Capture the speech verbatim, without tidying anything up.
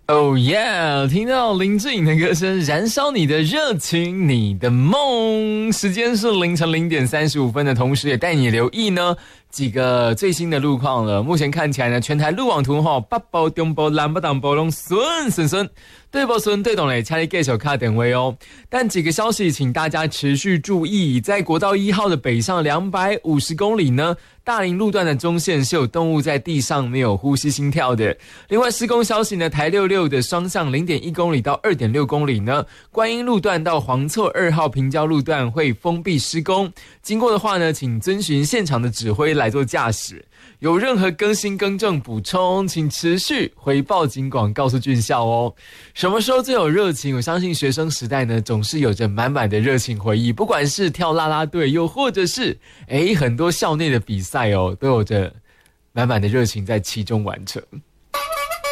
Oh yeah！ 听到林志颖的歌声，燃烧你的热情，你的梦。时间是凌晨零点三十五分的同时，也带你留意呢几个最新的路况了。目前看起来呢，全台路网图哈，北部、中部、南部、东部拢顺顺顺，对不顺对懂嘞，请你继续卡点位哦。但几个消息，请大家持续注意，在国道一号的北上两百五十公里呢。大林路段的中线是有动物在地上没有呼吸心跳的。另外施工消息呢，台六六的双向 零点一公里到 二点六公里呢，观音路段到黄厝二号平交路段会封闭施工，经过的话呢，请遵循现场的指挥来做驾驶。有任何更新更正补充，请持续回报警广告诉军校哦。什么时候最有热情？我相信学生时代呢，总是有着满满的热情回忆，不管是跳啦啦队，又或者是诶很多校内的比赛哦，都有着满满的热情在其中完成。